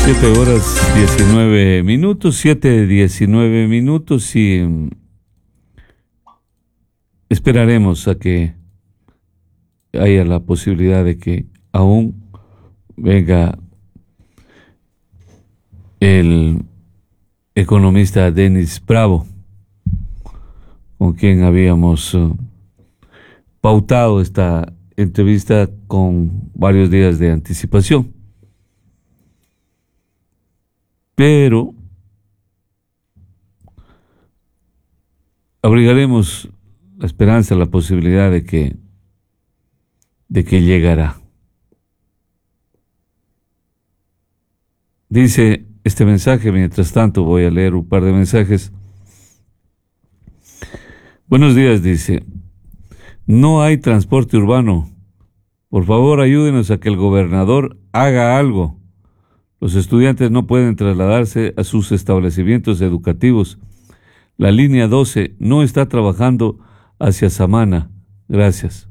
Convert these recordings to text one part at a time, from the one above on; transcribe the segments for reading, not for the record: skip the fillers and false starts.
7:19, 7:19 y esperaremos a que haya la posibilidad de que aún venga el economista Denis Bravo, con quien habíamos pautado esta entrevista con varios días de anticipación. Pero abrigaremos la esperanza, la posibilidad de que llegará. Dice este mensaje, mientras tanto voy a leer un par de mensajes. Buenos días, dice. No hay transporte urbano. Por favor, ayúdenos a que el gobernador haga algo. Los estudiantes no pueden trasladarse a sus establecimientos educativos. La línea 12 no está trabajando hacia Samana. Gracias.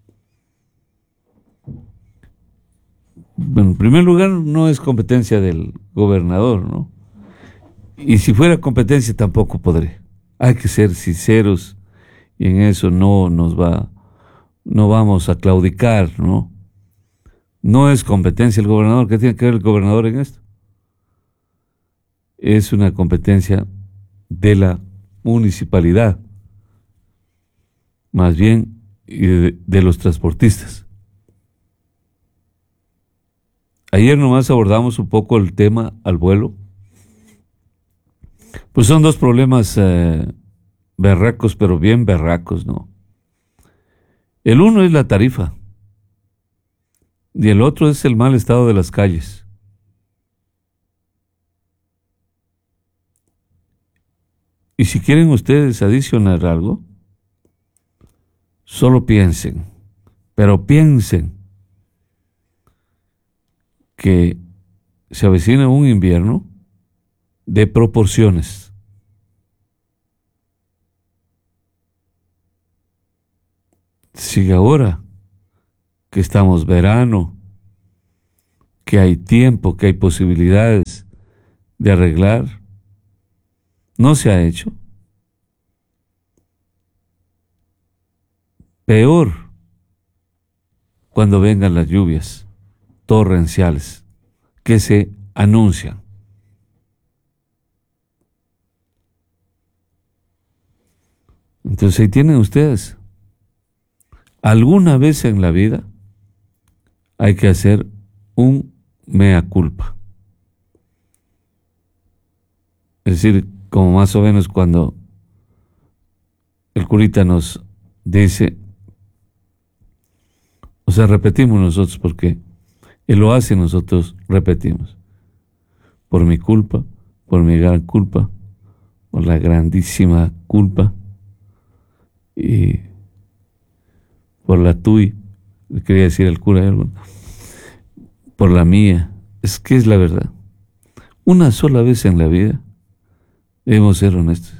Bueno, en primer lugar, no es competencia del gobernador, ¿no? Y si fuera competencia tampoco podré. Hay que ser sinceros y en eso no vamos a claudicar, ¿no? No es competencia del gobernador. ¿Qué tiene que ver el gobernador en esto? Es una competencia de la municipalidad, más bien de los transportistas. Ayer nomás abordamos un poco el tema al vuelo. Pues son dos problemas berracos, pero bien berracos, ¿no? El uno es la tarifa y el otro es el mal estado de las calles. Y si quieren ustedes adicionar algo, solo piensen, pero piensen que se avecina un invierno de proporciones. Si ahora que estamos verano, que hay tiempo, que hay posibilidades de arreglar, no se ha hecho, peor cuando vengan las lluvias torrenciales que se anuncian. Entonces ahí tienen ustedes. Alguna vez en la vida hay que hacer un mea culpa. Es decir, como más o menos cuando el curita nos dice, o sea, repetimos nosotros porque él lo hace y nosotros repetimos. Por mi culpa, por mi gran culpa, por la grandísima culpa y por la tuya, le quería decir al cura, por la mía. Es que es la verdad. Una sola vez en la vida debemos ser honestos.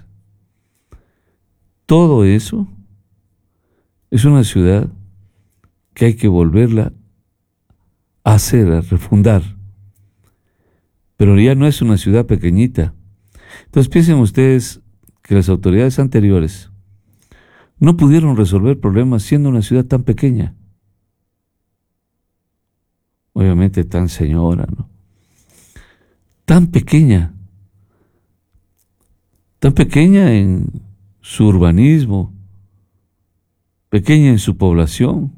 Todo eso es una ciudad que hay que volverla a hacer, a refundar. Pero ya no es una ciudad pequeñita. Entonces piensen ustedes que las autoridades anteriores no pudieron resolver problemas siendo una ciudad tan pequeña. Obviamente tan señora, ¿no? Tan pequeña en su urbanismo, pequeña en su población.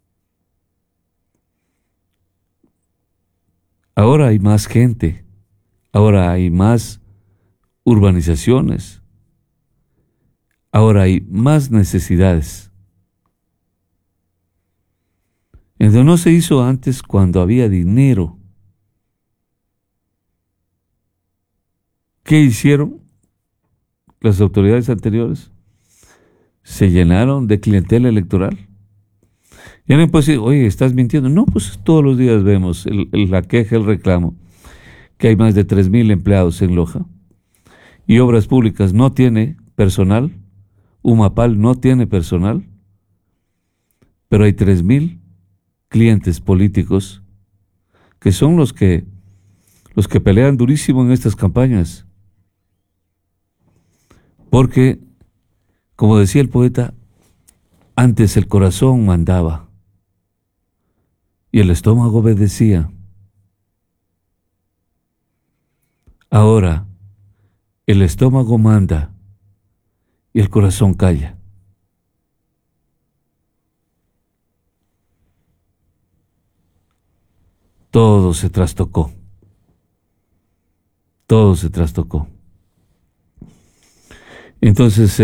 Ahora hay más gente, ahora hay más urbanizaciones, ahora hay más necesidades. Entonces no se hizo antes cuando había dinero. ¿Qué hicieron las autoridades anteriores? Se llenaron de clientela electoral. Ya no puede decir, oye, estás mintiendo. No, pues todos los días vemos la queja, el reclamo, que hay más de 3,000 empleados en Loja y Obras Públicas no tiene personal, Humapal no tiene personal, pero hay 3,000 clientes políticos que son los que los que pelean durísimo en estas campañas. Porque, como decía el poeta, antes el corazón mandaba y el estómago obedecía. Ahora, el estómago manda y el corazón calla. Todo se trastocó. Todo se trastocó. Entonces,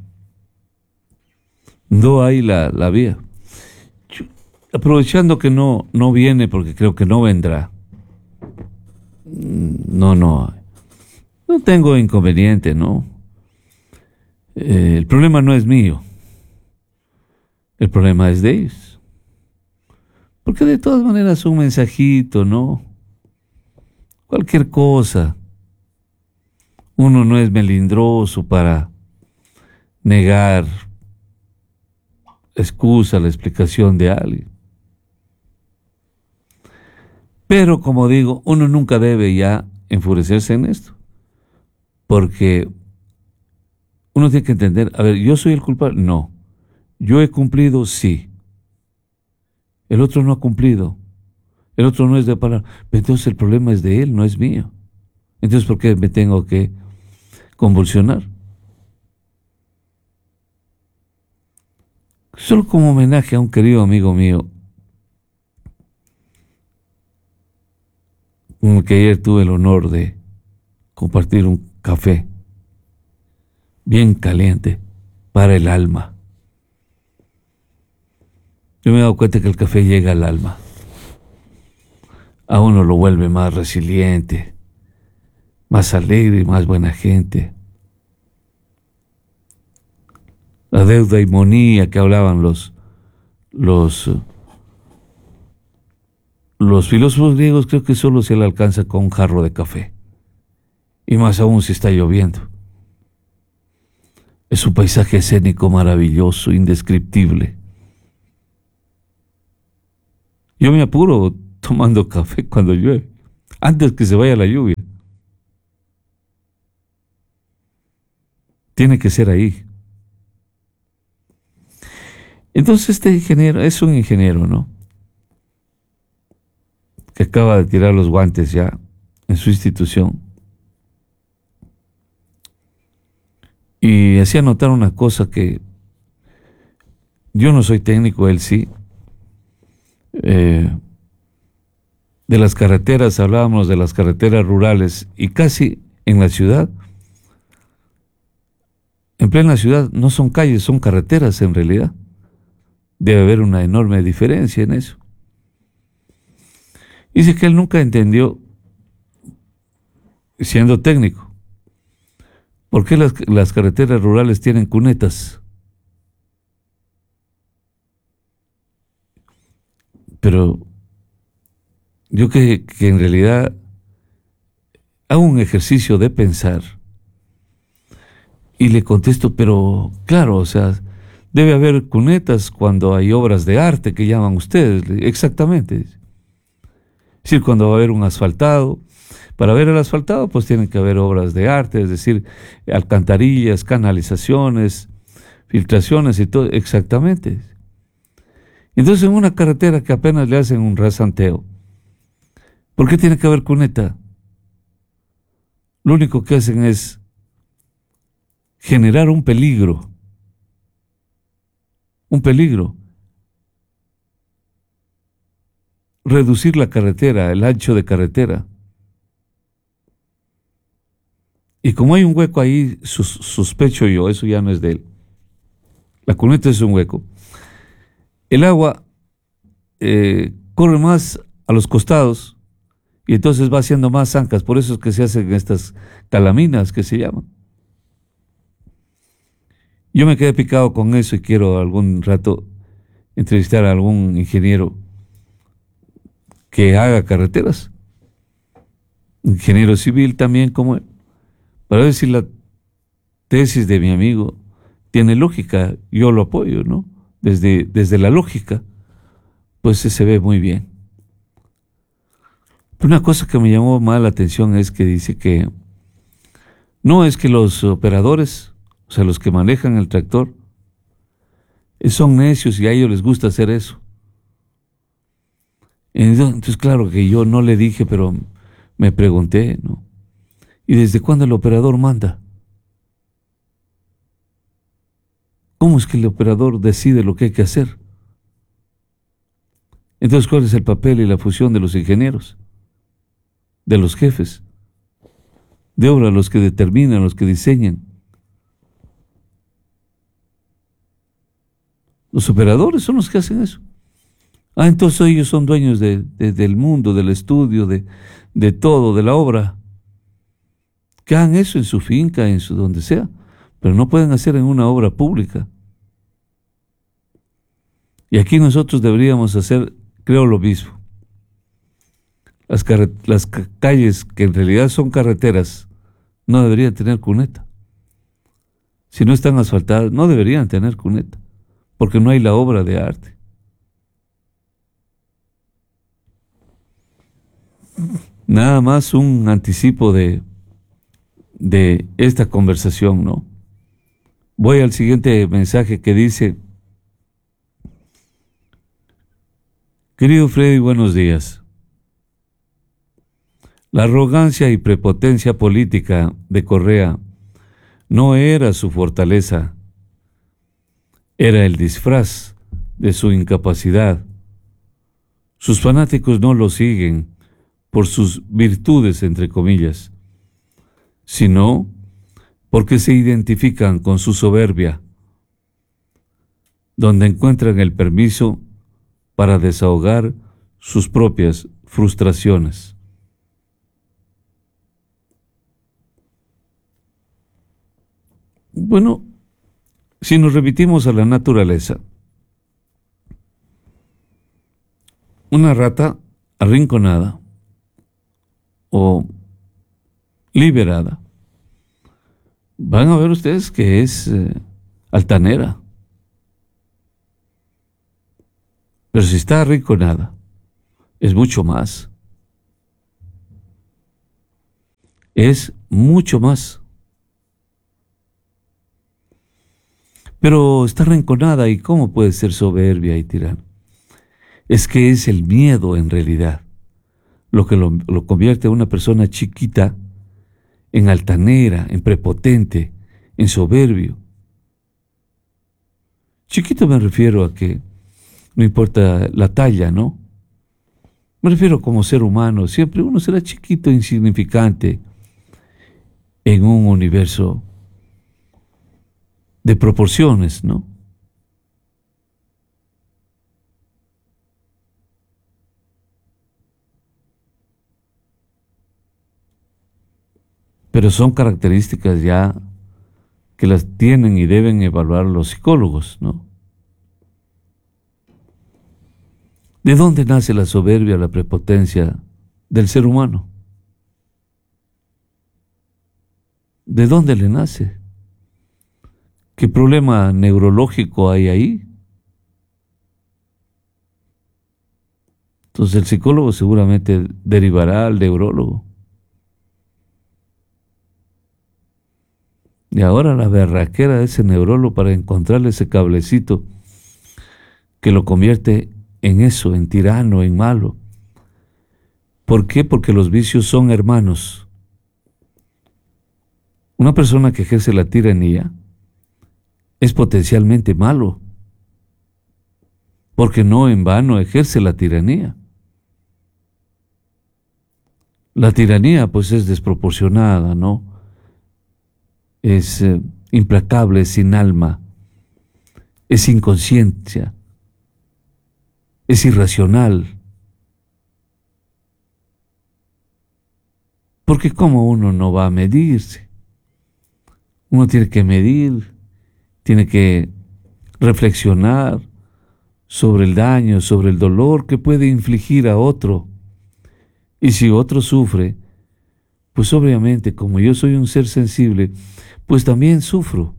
no hay la vía. Aprovechando que no viene, porque creo que no vendrá. No tengo inconveniente, ¿no? El problema no es mío. El problema es de ellos. Porque de todas maneras un mensajito, ¿no? Cualquier cosa. Uno no es melindroso para negar excusa, la explicación de alguien. Pero como digo, uno nunca debe ya enfurecerse en esto. Porque uno tiene que entender, a ver, ¿yo soy el culpable? No. ¿Yo he cumplido? Sí. El otro no ha cumplido. El otro no es de palabra. Entonces el problema es de él, no es mío. Entonces, ¿por qué me tengo que convulsionar? Solo como homenaje a un querido amigo mío, con el que ayer tuve el honor de compartir un café bien caliente para el alma. Yo me he dado cuenta que el café llega al alma. A uno lo vuelve más resiliente, más alegre y más buena gente. La deudaimonía que hablaban los filósofos griegos, creo que solo se le alcanza con un jarro de café. Y más aún si está lloviendo. Es un paisaje escénico maravilloso, indescriptible. Yo me apuro tomando café cuando llueve, antes que se vaya la lluvia. Tiene que ser ahí. Entonces este ingeniero, es un ingeniero, ¿no? Que acaba de tirar los guantes ya en su institución. Y hacía notar una cosa que yo no soy técnico, él sí. De las carreteras, hablábamos de las carreteras rurales y casi en la ciudad, en plena ciudad, no son calles, son carreteras en realidad. Debe haber una enorme diferencia en eso. Dice que él nunca entendió, siendo técnico, por qué las carreteras rurales tienen cunetas. Pero yo que en realidad hago un ejercicio de pensar y le contesto, pero claro, o sea, debe haber cunetas cuando hay obras de arte que llaman ustedes, exactamente. Es decir, cuando va a haber un asfaltado, para ver el asfaltado pues tienen que haber obras de arte, es decir, alcantarillas, canalizaciones, filtraciones y todo, exactamente. Entonces en una carretera que apenas le hacen un rasanteo, ¿por qué tiene que haber cuneta? Lo único que hacen es generar un peligro. Un peligro. Reducir la carretera, el ancho de carretera. Y como hay un hueco ahí, sospecho yo, eso ya no es de él. La cuneta es un hueco. El agua corre más a los costados y entonces va haciendo más zancas. Por eso es que se hacen estas calaminas que se llaman. Yo me quedé picado con eso y quiero algún rato entrevistar a algún ingeniero que haga carreteras. Ingeniero civil también como él. Para ver si la tesis de mi amigo tiene lógica. Yo lo apoyo, ¿no? Desde la lógica, pues se ve muy bien. Una cosa que me llamó más la atención es que dice que no es que los operadores, o sea, los que manejan el tractor, son necios y a ellos les gusta hacer eso. Entonces, claro que yo no le dije, pero me pregunté, ¿no? ¿Y desde cuándo el operador manda? ¿Cómo es que el operador decide lo que hay que hacer? Entonces, ¿cuál es el papel y la función de los ingenieros? De los jefes de obra, los que determinan, los que diseñan. Los operadores son los que hacen eso. Entonces ellos son dueños del mundo, del estudio, de todo, de la obra. Que hagan eso en su finca, donde sea, pero no pueden hacer en una obra pública. Y aquí nosotros deberíamos hacer, creo, lo mismo. Las calles que en realidad son carreteras no deberían tener cuneta. Si no están asfaltadas, no deberían tener cuneta, porque no hay la obra de arte. Nada más un anticipo de esta conversación, ¿no? Voy al siguiente mensaje que dice: querido Freddy, buenos días. La arrogancia y prepotencia política de Correa no era su fortaleza, era el disfraz de su incapacidad. Sus fanáticos no lo siguen por sus virtudes, entre comillas, sino porque se identifican con su soberbia, donde encuentran el permiso para desahogar sus propias frustraciones. Bueno, si nos remitimos a la naturaleza, una rata arrinconada o liberada, van a ver ustedes que es altanera. Pero si está arrinconada, es mucho más. Es mucho más. Pero está arrinconada, ¿y cómo puede ser soberbia y tirana? Es que es el miedo en realidad lo que lo convierte a una persona chiquita en altanera, en prepotente, en soberbio. Chiquito me refiero a que no importa la talla, ¿no? Me refiero como ser humano, siempre uno será chiquito, insignificante en un universo de proporciones, ¿no? Pero son características ya que las tienen y deben evaluar los psicólogos, ¿no? ¿De dónde nace la soberbia, la prepotencia del ser humano? ¿De dónde le nace? ¿Qué problema neurológico hay ahí? Entonces el psicólogo seguramente derivará al neurólogo. Y ahora la berraquera de ese neurólogo para encontrarle ese cablecito que lo convierte en eso, en tirano, en malo. ¿Por qué? Porque los vicios son hermanos. Una persona que ejerce la tiranía es potencialmente malo, porque no en vano ejerce la tiranía. La tiranía pues es desproporcionada, ¿no? Es implacable, es sin alma, es inconsciencia, es irracional. Porque ¿cómo uno no va a medirse? Uno tiene que medir, tiene que reflexionar sobre el daño, sobre el dolor que puede infligir a otro. Y si otro sufre, pues obviamente como yo soy un ser sensible, pues también sufro.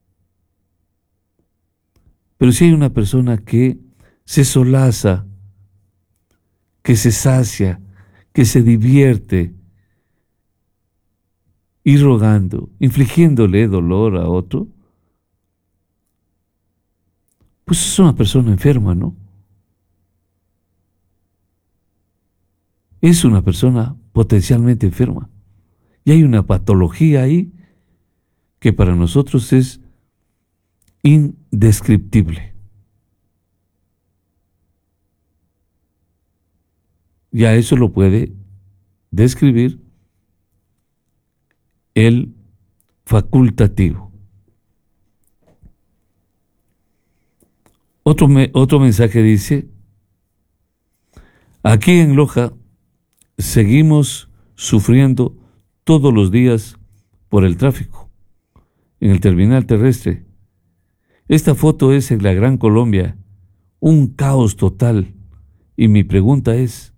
Pero si hay una persona que se solaza, que se sacia, que se divierte y rogando, infligiéndole dolor a otro, pues es una persona enferma, ¿no? Es una persona potencialmente enferma. Y hay una patología ahí que para nosotros es indescriptible. Ya eso lo puede describir el facultativo. Otro mensaje dice, aquí en Loja seguimos sufriendo todos los días por el tráfico en el terminal terrestre. Esta foto es en la Gran Colombia, un caos total. Y mi pregunta es,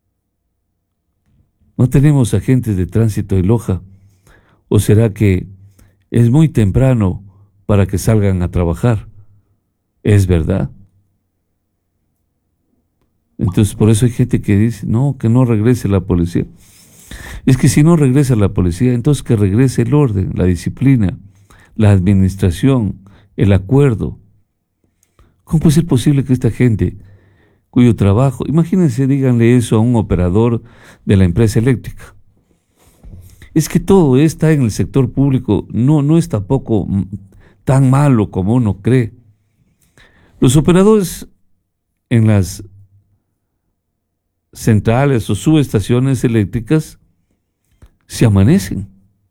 ¿no tenemos agentes de tránsito en Loja? ¿O será que es muy temprano para que salgan a trabajar? ¿Es verdad? Entonces, por eso hay gente que dice, no, que no regrese la policía. Es que si no regresa la policía, entonces que regrese el orden, la disciplina, la administración, el acuerdo. ¿Cómo puede ser posible que esta gente, cuyo trabajo, imagínense, díganle eso a un operador de la empresa eléctrica? Es que todo está en el sector público, no es tampoco tan malo como uno cree. Los operadores en las centrales o subestaciones eléctricas se amanecen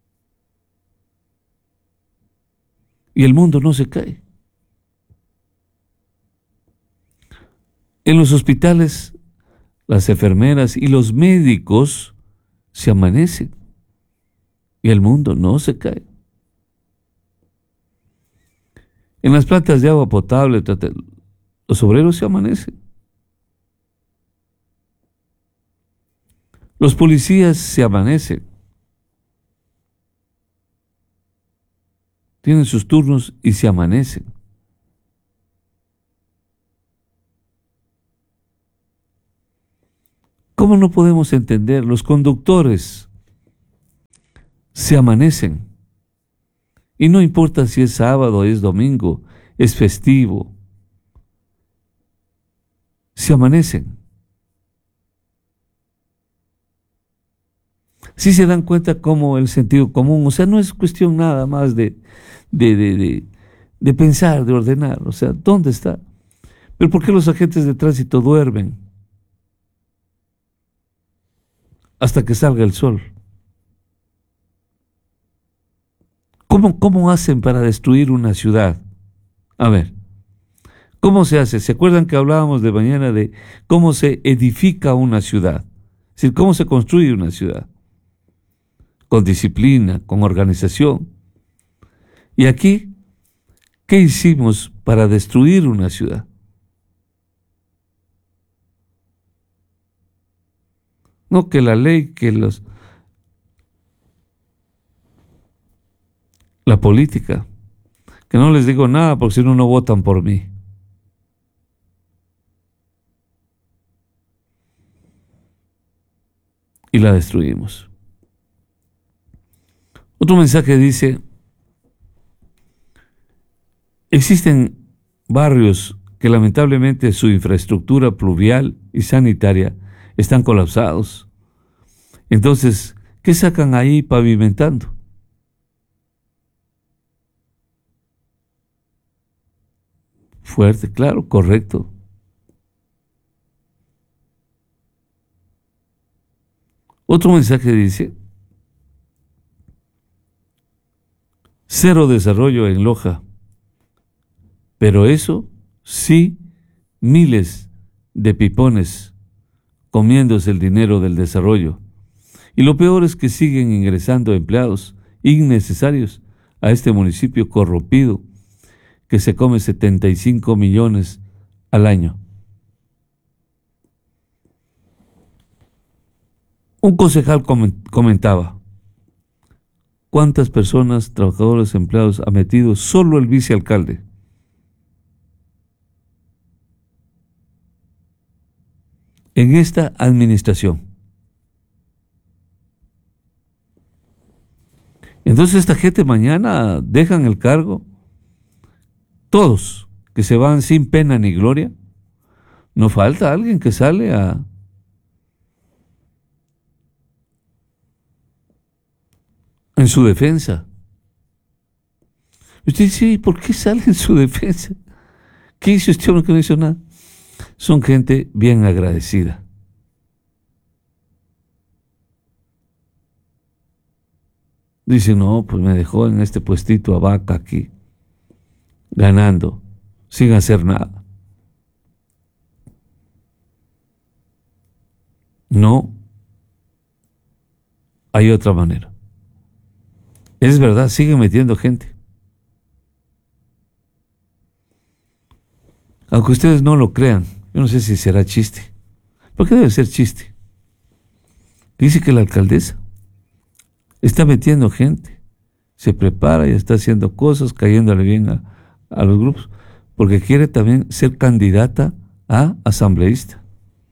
y el mundo no se cae. En los hospitales, las enfermeras y los médicos se amanecen y el mundo no se cae. En las plantas de agua potable, los obreros se amanecen. Los policías se amanecen. Tienen sus turnos y se amanecen. ¿Cómo no podemos entender? Los conductores se amanecen. Y no importa si es sábado, es domingo, es festivo. Se amanecen. Sí se dan cuenta cómo el sentido común, o sea, no es cuestión nada más de pensar, de ordenar, o sea, ¿dónde está? Pero ¿por qué los agentes de tránsito duermen hasta que salga el sol? ¿Cómo hacen para destruir una ciudad? A ver, ¿cómo se hace? ¿Se acuerdan que hablábamos de mañana de cómo se edifica una ciudad? Es decir, cómo se construye una ciudad. Con disciplina, con organización. Y aquí, ¿qué hicimos para destruir una ciudad? No que la ley, que la política, que no les digo nada porque si no votan por mí. Y la destruimos. Otro mensaje dice, existen barrios que lamentablemente su infraestructura pluvial y sanitaria están colapsados. Entonces, ¿qué sacan ahí pavimentando? Fuerte, claro, correcto. Otro mensaje dice, cero desarrollo en Loja, pero eso sí, miles de pipones comiéndose el dinero del desarrollo. Y lo peor es que siguen ingresando empleados innecesarios a este municipio corrompido que se come 75 millones al año. Un concejal comentaba, ¿cuántas personas, trabajadores, empleados ha metido solo el vicealcalde? En esta administración. Entonces esta gente mañana dejan el cargo, todos que se van sin pena ni gloria. No falta alguien que sale en su defensa. Usted dice, ¿por qué sale en su defensa? ¿Qué hizo este hombre que no hizo nada? Son gente bien agradecida. Dicen, no, pues me dejó en este puestito a vaca aquí, ganando, sin hacer nada. No, hay otra manera. Es verdad, siguen metiendo gente. Aunque ustedes no lo crean, yo no sé si será chiste. ¿Por qué debe ser chiste? Dice que la alcaldesa está metiendo gente, se prepara y está haciendo cosas, cayéndole bien a los grupos, porque quiere también ser candidata a asambleísta.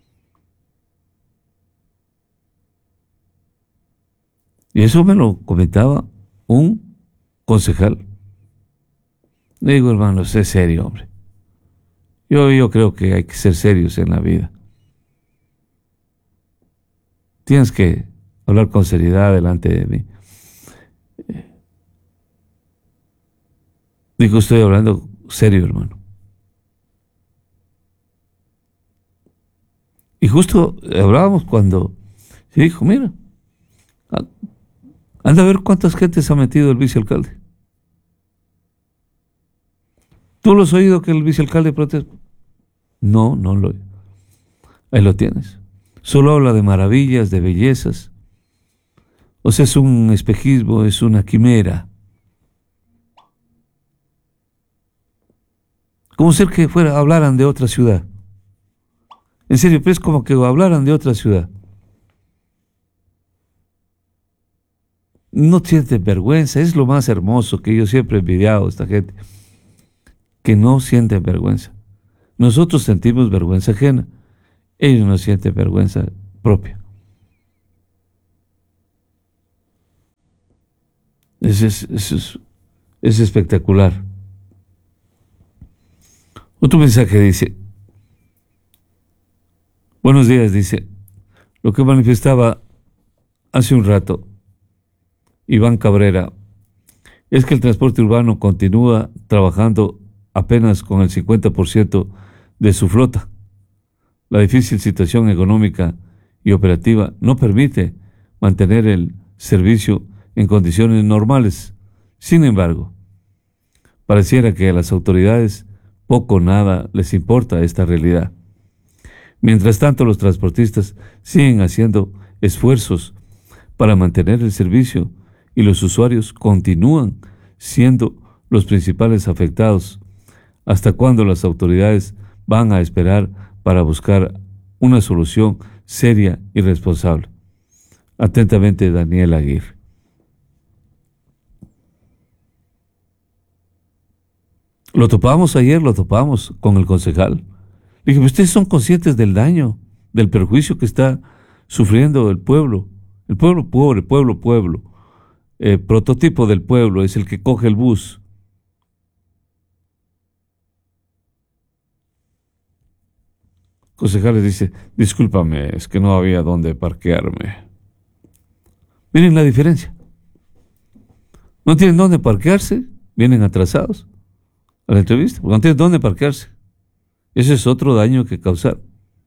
Y eso me lo comentaba un concejal. Le digo, hermano, sé serio, hombre. Yo creo que hay que ser serios en la vida. Tienes que hablar con seriedad delante de mí. Digo, estoy hablando serio, hermano. Y justo hablábamos cuando se dijo, mira, anda a ver cuántas gentes ha metido el vicealcalde. ¿Tú lo has oído que el vicealcalde protesta? No, no lo oí. Ahí lo tienes. Solo habla de maravillas, de bellezas. O sea, es un espejismo, es una quimera. Como ser que hablaran de otra ciudad. En serio, pero es como que hablaran de otra ciudad. No sienten vergüenza, es lo más hermoso que yo siempre he envidiado a esta gente. Que no sienten vergüenza. Nosotros sentimos vergüenza ajena. Ellos no sienten vergüenza propia. Es espectacular. Otro mensaje dice, buenos días, dice, lo que manifestaba hace un rato Iván Cabrera es que el transporte urbano continúa trabajando apenas con el 50% de su flota. La difícil situación económica y operativa no permite mantener el servicio en condiciones normales. Sin embargo, pareciera que a las autoridades poco o nada les importa esta realidad. Mientras tanto, los transportistas siguen haciendo esfuerzos para mantener el servicio y los usuarios continúan siendo los principales afectados. ¿Hasta cuándo las autoridades van a esperar para buscar una solución seria y responsable? Atentamente, Daniel Aguirre. Lo topamos ayer, con el concejal. Le dije, ¿ustedes son conscientes del daño, del perjuicio que está sufriendo el pueblo pobre, pueblo? Prototipo del pueblo es el que coge el bus. Concejal le dice, discúlpame, es que no había dónde parquearme. Miren la diferencia. No tienen dónde parquearse, vienen atrasados a la entrevista, porque no tienen dónde parquearse. Ese es otro daño que causar.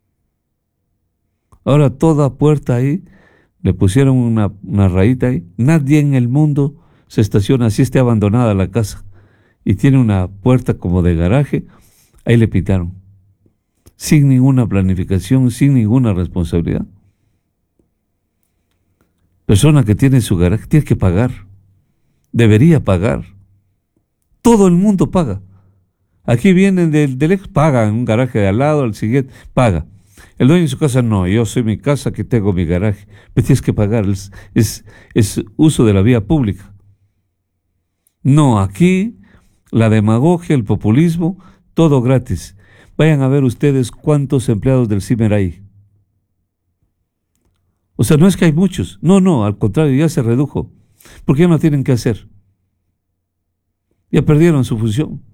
Ahora toda puerta ahí, le pusieron una rayita ahí. Nadie en el mundo se estaciona, así esté abandonada la casa, y tiene una puerta como de garaje, ahí le pitaron. Sin ninguna planificación, sin ninguna responsabilidad. Persona que tiene su garaje tiene que pagar. Debería pagar. Todo el mundo paga. Aquí vienen del ex, pagan un garaje de al lado, al siguiente, paga. El dueño de su casa, no, yo soy mi casa, que tengo mi garaje. Pero tienes que pagar, es uso de la vía pública. No, aquí la demagogia, el populismo, todo gratis. Vayan a ver ustedes cuántos empleados del CIMER hay. O sea, no es que hay muchos. No, al contrario, ya se redujo. Porque ya no tienen que hacer. Ya perdieron su función.